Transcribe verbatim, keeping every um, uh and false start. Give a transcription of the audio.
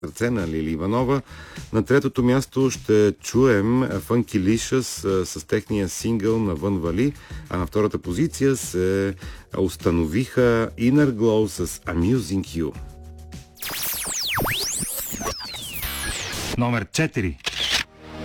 сърце на Лили Иванова. На третото място ще чуем Funkylicious с техния сингъл Навън вали, а на втората позиция се установиха Inner Glow с Amusing You. Номер четири.